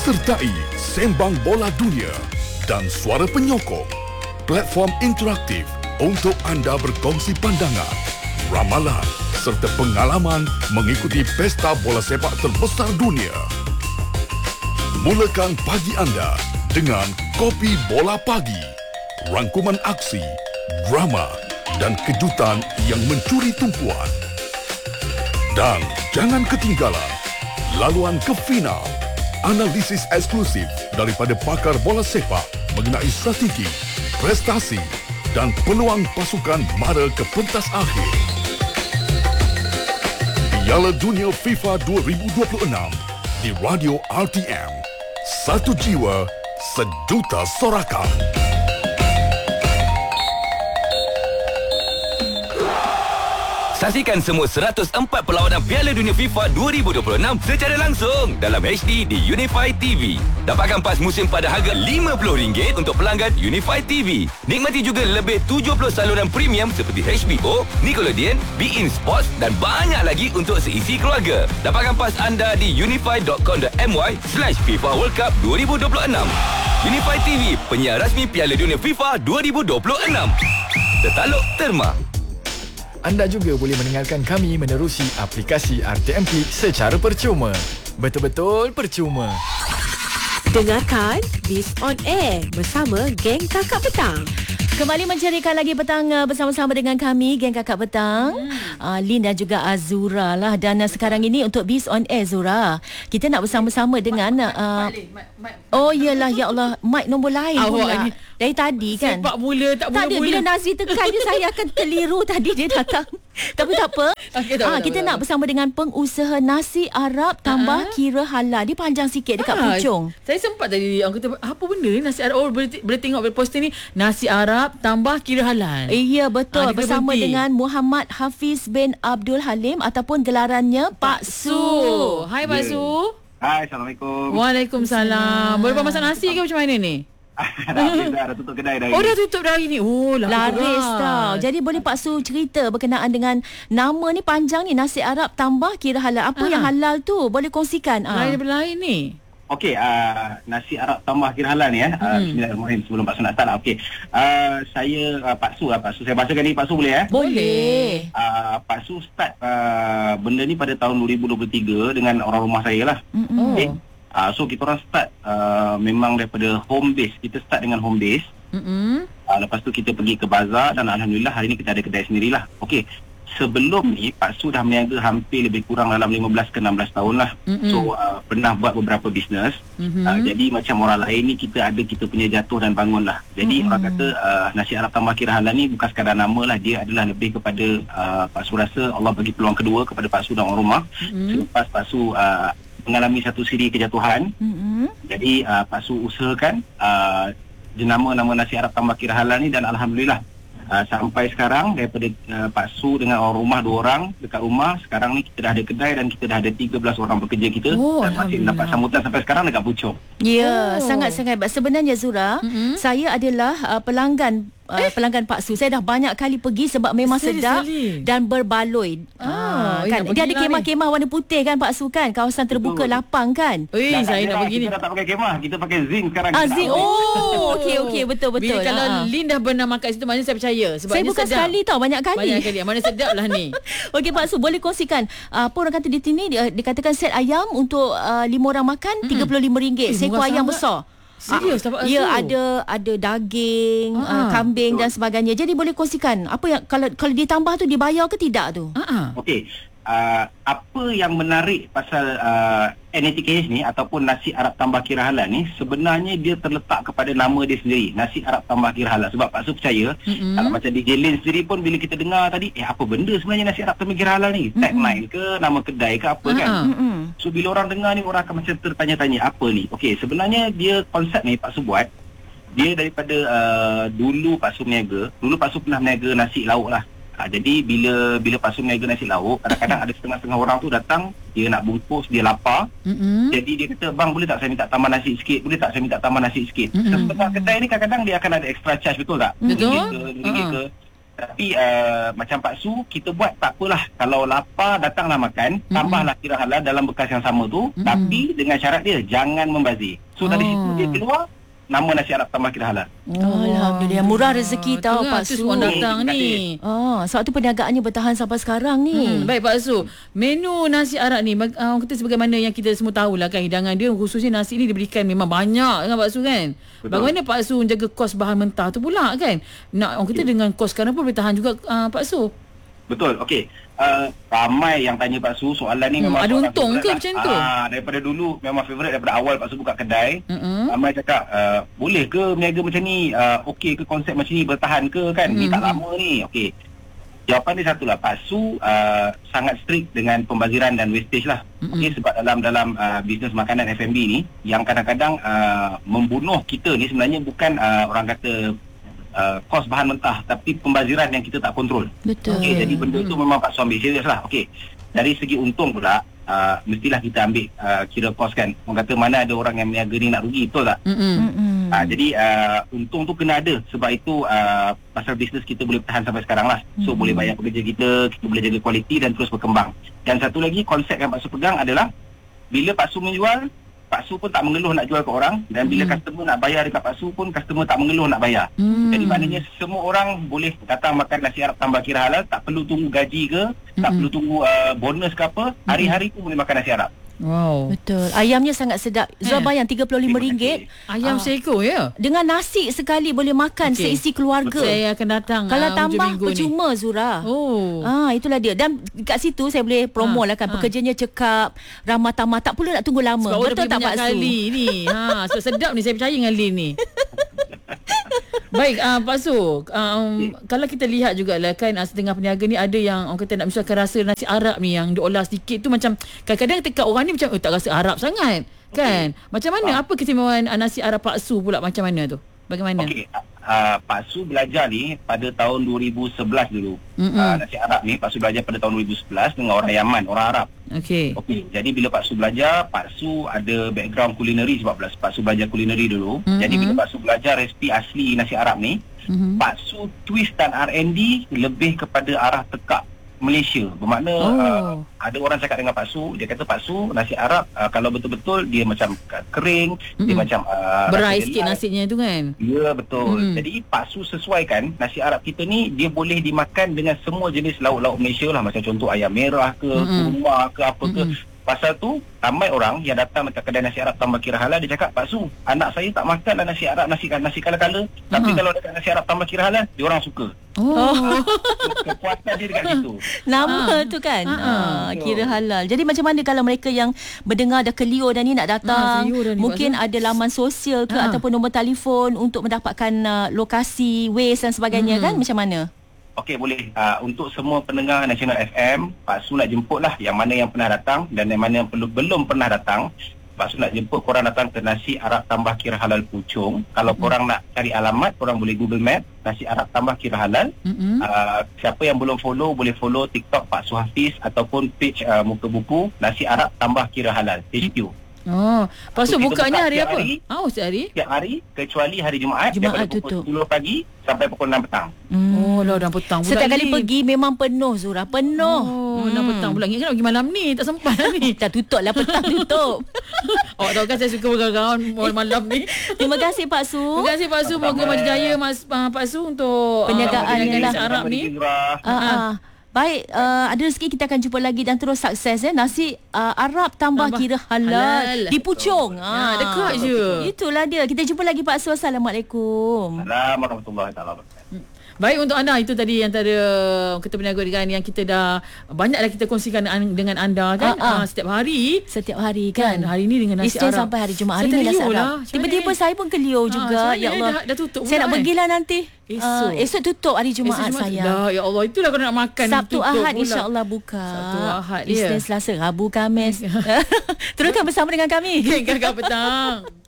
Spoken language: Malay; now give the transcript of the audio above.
sertai Sembang Bola Dunia dan Suara Penyokong, platform interaktif untuk anda berkongsi pandangan, ramalan serta pengalaman mengikuti pesta bola sepak terbesar dunia. Mulakan pagi anda dengan Kopi Bola Pagi. Rangkuman aksi, drama dan kejutan yang mencuri tumpuan. Dan jangan ketinggalan laluan ke final. Analisis eksklusif daripada pakar bola sepak mengenai strategi, prestasi dan peluang pasukan mara ke pentas akhir. Piala Dunia FIFA 2026 di Radio RTM. Satu jiwa, sejuta sorakan. Saksikan semua 104 perlawanan Piala Dunia FIFA 2026 secara langsung dalam HD di Unify TV. Dapatkan pas musim pada harga RM50 untuk pelanggan Unify TV. Nikmati juga lebih 70 saluran premium seperti HBO, Nickelodeon, beIN Sports dan banyak lagi untuk seisi keluarga. Dapatkan pas anda di unify.com.my/FIFA World Cup 2026. Unify TV, penyiar rasmi Piala Dunia FIFA 2026. Tertaluk Terma. Anda juga boleh mendengarkan kami menerusi aplikasi RTM Play secara percuma. Betul-betul percuma. Dengarkan Biz On Air bersama geng Kakak Petang. Kembali mencerikan lagi petang bersama-sama dengan kami, geng Kakak Petang, Lin dan juga Azura lah. Dan sekarang ini untuk Biz On Air, Zura, kita nak bersama-sama dengan oh iyalah, ya Allah, mic nombor lain pula. Dari tadi kan sepak mula tak mula-mula. Bila Nazri tekan je saya akan keliru tadi dia datang. Tapi tak apa. Okay, kita nak bersama dengan pengusaha nasi Arab tambah kira halal. Dia panjang sikit dekat Puchong. Saya sempat tadi orang kata apa benda ni nasi Arab. Boleh tengok poster ni, nasi Arab tambah kira halal. Iya betul. Bersama dengan Muhammad Hafiz bin Abdul Halim ataupun gelarannya Pak Su. Hai Pak Su. Hai, Assalamualaikum. Waalaikumsalam. Boleh masak nasi ke macam mana ni? Dah tutup kedai dah. Oh, dah tutup dah hari ni. Oh, laris tau. Jadi boleh Pak Su cerita berkenaan dengan nama ni panjang ni, nasi Arab tambah kira halal. Apa yang halal tu? Boleh kongsikan. Lain daripada lain ni. Okey, nasi Arab tambah kira halal ni Bismillahirrahmanirrahim. Sebelum Pak Su nak start lah. Okey. Saya Pak Su. Saya bahasakan ni Pak Su boleh Boleh. Pak Su start benda ni pada tahun 2023 dengan orang rumah saya lah. Okay. So kita orang start memang daripada home base. Kita start dengan home base. Lepas tu kita pergi ke bazar dan alhamdulillah hari ni kita ada kedai sendirilah. Okey. Sebelum ni Pak Su dah meniaga hampir lebih kurang dalam 15 ke 16 tahun lah. So pernah buat beberapa bisnes. Jadi macam orang lain ni kita punya jatuh dan bangun lah. Jadi orang kata nasi Arab tambah kira halal ni bukan sekadar nama lah. Dia adalah lebih kepada Pak Su rasa Allah bagi peluang kedua kepada Pak Su dan orang rumah. Selepas Pak Su mengalami satu siri kejatuhan. Jadi Pak Su usahakan jenama nama nasi Arab tambah kira halal ni dan alhamdulillah sampai sekarang daripada Pak Su dengan orang rumah 2 orang dekat rumah, sekarang ni kita dah ada kedai dan kita dah ada 13 orang pekerja kita dan masih dapat sambutan sampai sekarang dekat Puchong. Ya, sangat-sangat baik. Sebenarnya Zura, saya adalah pelanggan Pak Su. Saya dah banyak kali pergi sebab memang sedap dan berbaloi. Kan dia ada kemah-kemah warna putih kan Pak Su kan, kawasan terbuka lapang kan. Saya nak pergi ni. Kita tak pakai kemah, kita pakai zinc sekarang. Zinc. Oh, okey betul. Bila kalau Lin dah pernah makan situ maknanya saya percaya sebab saya bukan sedap. Sekali tau, banyak kali. Mana sedap lah ni. Okey Pak Su, boleh kongsikan apa orang kata di sini dikatakan set ayam untuk 5 orang makan RM35. Seekor ayam besar. Serius tak Pak Su? Ya, ada daging, kambing dan sebagainya. Jadi boleh kongsikan apa yang kalau ditambah tu dibayar ke tidak tu? Okey. Apa yang menarik pasal NATKH ni ataupun nasi Arab tambah kira halal ni, sebenarnya dia terletak kepada nama dia sendiri, nasi Arab tambah kira halal. Sebab Pak Su percaya kalau macam DJ Lin sendiri pun bila kita dengar tadi, apa benda sebenarnya nasi Arab tambah kira halal ni? Tagline ke, nama kedai ke apa kan? So bila orang dengar ni, orang akan macam tertanya-tanya apa ni. Okey, sebenarnya dia konsep ni Pak Su buat, dia daripada dulu Pak Su berniaga. Dulu Pak Su pernah berniaga nasi lauk lah. Jadi bila Pak Su berniaga nasi lauk, kadang-kadang ada setengah-setengah orang tu datang, dia nak bungkus, dia lapar. Jadi dia kata, bang boleh tak saya minta tambah nasi sikit? Boleh tak saya minta tambah nasi sikit? Setengah kedai ni kadang-kadang dia akan ada extra charge, betul tak? Betul. RM2 ke. Tapi macam Pak Su, kita buat tak apalah. Kalau lapar, datanglah makan. Tambahlah kira halal dalam bekas yang sama tu. Tapi dengan syarat dia, jangan membazir. So dari situ dia keluar, nama nasi Arab tambah kira halal. Alhamdulillah, murah rezeki tahu Pak Su. Orang datang ni. Sebab tu perniagaannya bertahan sampai sekarang ni. Baik Pak Su, menu nasi Arab ni kita sebagaimana yang kita semua tahulah kan, hidangan dia khususnya nasi ni diberikan memang banyak kan Pak Su kan. Betul. Bagaimana Pak Su menjaga kos bahan mentah tu pula kan? Nak orang kita dengan kos sekarang pun boleh tahan juga Pak Su. Betul. Okey. Ramai yang tanya Pak Su soalan ni memang ada soalan untung ke favourite macam lah. tu? Daripada dulu memang favourite daripada awal Pak Su buka kedai. Ramai cakap boleh ke berniaga macam ni? Okey ke konsep macam ni, bertahan ke kan? Ni tak lama ni. Okey. Jawapan dia satulah, Pak Su sangat strict dengan pembaziran dan wastage lah. Okey, sebab dalam bisnes makanan F&B ni yang kadang-kadang membunuh kita ni sebenarnya bukan orang kata kos bahan mentah, tapi pembaziran yang kita tak kontrol. Betul. Okey, jadi benda tu memang Pak Su ambil serius lah. Okey, dari segi untung pula mestilah kita ambil kira kos kan. Orang kata mana ada orang yang berniaga ni nak rugi, betul tak? Jadi untung tu kena ada. Sebab itu pasal bisnes kita boleh bertahan sampai sekarang lah. So boleh bayar pekerja kita boleh jaga kualiti dan terus berkembang. Dan satu lagi konsep yang Pak Su pegang adalah bila Pak Su menjual, Pak Su pun tak mengeluh nak jual ke orang. Dan bila customer nak bayar dekat Pak Su pun, customer tak mengeluh nak bayar. Jadi maknanya semua orang boleh datang makan nasi Arab tambah kira halal. Tak perlu tunggu gaji ke, tak perlu tunggu bonus ke apa. Hari-hari pun boleh makan nasi Arab. Wow. Betul. Ayamnya sangat sedap. Zul bayang RM35. Ayam seekor ya? Dengan nasi sekali boleh makan seisi keluarga. Saya akan datang. Kalau tambah minggu percuma ni. Zura. Itulah dia. Dan kat situ saya boleh promo lah kan. Pekerjanya cekap, ramah tamah, tak perlu nak tunggu lama. Sebab betul tak Pak Su? kali ni. Sebab sedap ni, saya percaya dengan Lin ni. Baik, Pak Su, kalau kita lihat jugalah kan, setengah peniaga ni ada yang orang kata nak misalkan rasa nasi Arab ni yang diolah sedikit tu macam kadang-kadang dekat orang ni macam tak rasa Arab sangat kan. Macam mana apa keistimewaan nasi Arab Pak Su pula, macam mana tu? Bagaimana? Okey, Pak Su belajar ni pada tahun 2011 dulu. Nasi Arab ni Pak Su belajar pada tahun 2011 dengan orang Yaman, orang Arab. Okey, jadi bila Pak Su belajar, Pak Su ada background kulineri sebab Pak Su belajar kulineri dulu. Jadi bila Pak Su belajar resipi asli nasi Arab ni, Pak Su twist dan R&D lebih kepada arah tekak Malaysia. Bermakna ada orang cakap dengan Pak Su, dia kata Pak Su nasi Arab kalau betul-betul dia macam kering, dia macam berai sikit nasinya tu kan. Ya, betul. Jadi Pak Su sesuaikan nasi Arab kita ni, dia boleh dimakan dengan semua jenis lauk-lauk Malaysia lah. Macam contoh ayam merah ke, kurma ke, apa ke. Pasal tu ramai orang yang datang dekat kedai nasi Arab tambah kira halal, dia cakap, Pak Su, anak saya tak makan lah nasi Arab, nasi kala-kala. Tapi kalau dekat nasi Arab tambah kira halal, dia orang suka. Kepuasan dia dekat situ. Nama tu kan kira halal. Jadi macam mana kalau mereka yang mendengar dah kelio dah ni nak datang, mungkin ada laman sosial ke ataupun nombor telefon untuk mendapatkan lokasi, ways dan sebagainya kan, macam mana? Okey, boleh. Untuk semua pendengar Nasional FM, Pak Su nak jemput lah yang mana yang pernah datang dan yang mana yang belum pernah datang. Pak Su nak jemput korang datang ke Nasi Arab Tambah Kira Halal Puchong. Kalau korang nak cari alamat, korang boleh Google Map Nasi Arab Tambah Kira Halal. Siapa yang belum follow, boleh follow TikTok Pak Su Hafiz ataupun page Muka Buku Nasi Arab Tambah Kira Halal HQ. Lepas tu bukanya hari apa? Setiap hari? Setiap hari kecuali hari Jumaat daripada tutup pukul 10 pagi sampai pukul 6 petang. Dah petang pula. Setiap kali pergi memang penuh Zura, penuh. 6 petang pula. Ingat pergi malam ni, tak sempat ni. Dah tutup lah, petang tutup. Awak tahu kan saya suka berkawan malam ni. Terima kasih Pak Su. Terima kasih Pak Su. Moga maju jaya Pak Su untuk perniagaan nasi Arab ni. Baik, ada rezeki kita akan jumpa lagi dan terus sukses Nasi Arab tambah kira halal di Puchong. Dekat je. Itulah dia. Kita jumpa lagi Pak Su. Assalamualaikum. Assalamualaikum warahmatullahi wabarakatuh. Baik, untuk anda, itu tadi antara kita peniaga kan yang kita dah banyaklah kita kongsikan dengan anda kan. Setiap hari kan. Hari ni dengan nasi Arab sampai hari Jumaat hari ni nasi Arab. Tiba-tiba saya pun kelio juga. Ya Allah, dah tutup. Saya nak pergilah nanti. Esok tutup hari Jumaat saya. Ya Allah, itulah kalau nak makan. Sabtu Ahad insya-Allah buka. Sabtu Ahad Isnin, Selasa, Rabu, Khamis. Teruskan bersama dengan kami. Geng Kakak Petang.